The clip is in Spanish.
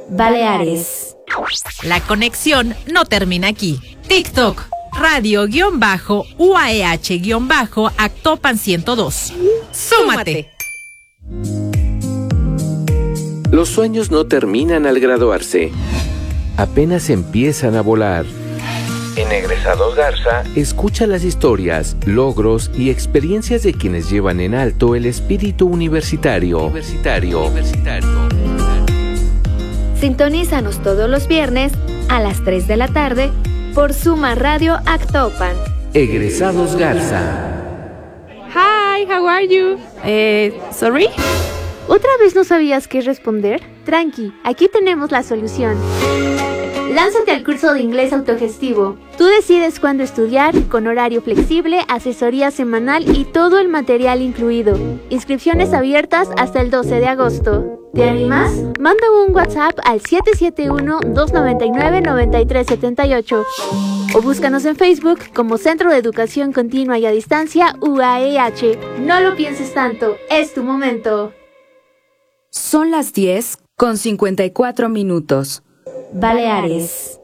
Baleares. La conexión no termina aquí. TikTok, radio-UAEH-Actopan 102. ¡Súmate! Los sueños no terminan al graduarse. Apenas empiezan a volar. En Egresados Garza, escucha las historias, logros y experiencias de quienes llevan en alto el espíritu universitario. Sintonízanos todos los viernes a las 3 de la tarde por Suma Radio Actopan. Egresados Garza. Hi, how are you? Sorry? ¿Otra vez no sabías qué responder? Tranqui, aquí tenemos la solución. Lánzate al curso de inglés autogestivo. Tú decides cuándo estudiar, con horario flexible, asesoría semanal y todo el material incluido. Inscripciones abiertas hasta el 12 de agosto. ¿Te animas? Manda un WhatsApp al 771-299-9378 o búscanos en Facebook como Centro de Educación Continua y a Distancia UAEH. No lo pienses tanto, es tu momento. Son las 10:54. Baleares.